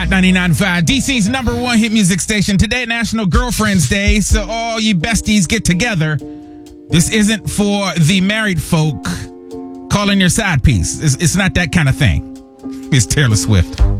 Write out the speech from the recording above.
Hot 99.5, DC's #1 hit music station. Today, National Girlfriend's Day, so all you besties get together. This isn't for the married folk calling your side piece. It's not that kind of thing. It's Taylor Swift.